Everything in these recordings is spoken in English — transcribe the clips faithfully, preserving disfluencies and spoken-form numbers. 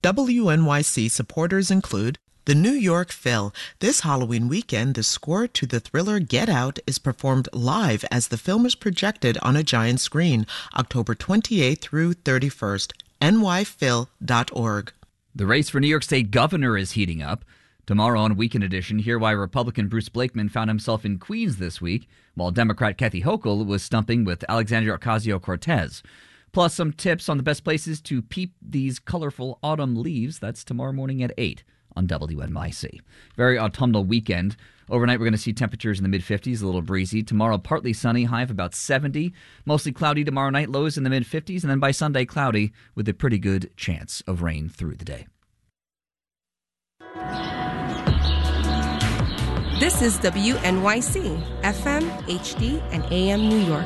W N Y C supporters include the New York Phil. This Halloween weekend, the score to the thriller Get Out is performed live as the film is projected on a giant screen, October twenty-eighth through thirty-first. N Y phil dot org. The race for New York State governor is heating up. Tomorrow on Weekend Edition, hear why Republican Bruce Blakeman found himself in Queens this week, while Democrat Kathy Hochul was stumping with Alexandria Ocasio-Cortez. Plus some tips on the best places to peep these colorful autumn leaves. That's tomorrow morning at eight on W N Y C. Very autumnal weekend. Overnight, we're going to see temperatures in the mid-fifties, a little breezy. Tomorrow, partly sunny, high of about seventy. Mostly cloudy tomorrow night, lows in the mid-fifties. And then by Sunday, cloudy with a pretty good chance of rain through the day. This is W N Y C, F M, H D, and A M New York.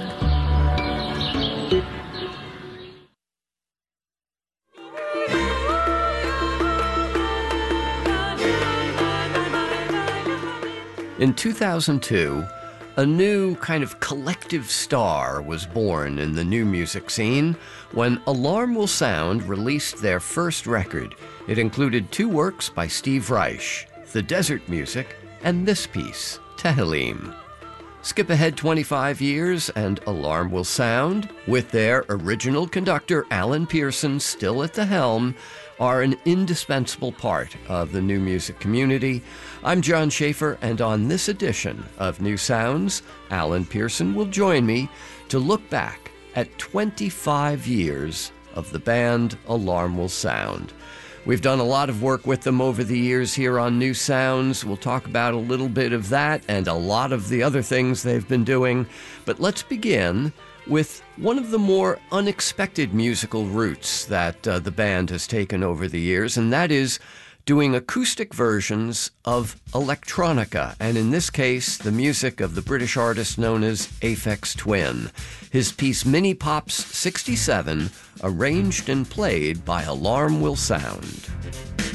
In two thousand two, a new kind of collective star was born in the new music scene when Alarm Will Sound released their first record. It included two works by Steve Reich, The Desert Music, and this piece, Tehillim. Skip ahead twenty-five years, and Alarm Will Sound, with their original conductor Alan Pearson still at the helm, are an indispensable part of the new music community. I'm John Schaefer, and on this edition of New Sounds, Alan Pearson will join me to look back at twenty-five years of the band Alarm Will Sound. We've done a lot of work with them over the years here on New Sounds. We'll talk about a little bit of that and a lot of the other things they've been doing. But let's begin with one of the more unexpected musical routes that uh, the band has taken over the years, and that is doing acoustic versions of electronica, and in this case, the music of the British artist known as Aphex Twin. His piece Mini Pops sixty-seven, arranged and played by Alarm Will Sound.